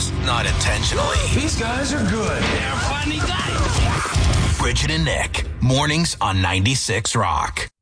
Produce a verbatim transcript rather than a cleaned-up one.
just not intentionally. These guys are good. They're funny guys. Bridget and Nick, mornings on ninety-six Rock.